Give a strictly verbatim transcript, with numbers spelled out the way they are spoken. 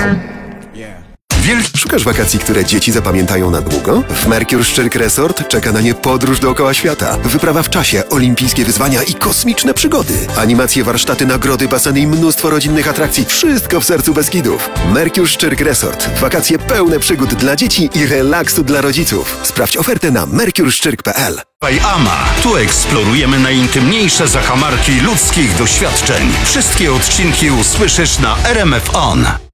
Szukasz wakacji, które dzieci zapamiętają na długo? W Mercure Szczyrk Resort czeka na nie podróż dookoła świata. Wyprawa w czasie, olimpijskie wyzwania i kosmiczne przygody. Animacje, warsztaty, nagrody, baseny i mnóstwo rodzinnych atrakcji. Wszystko w sercu Beskidów. Mercure Szczyrk Resort. Wakacje pełne przygód dla dzieci i relaksu dla rodziców. Sprawdź ofertę na mercure szczyrk kropka p l. Ama. Tu eksplorujemy najintymniejsze zakamarki ludzkich doświadczeń. Wszystkie odcinki usłyszysz na R M F On.